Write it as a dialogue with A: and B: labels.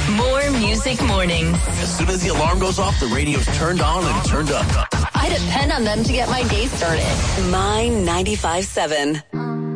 A: More Music Mornings.
B: As soon as the alarm goes off, the radio's turned on and turned up.
A: I depend on them to get my day started.
C: My 95.7.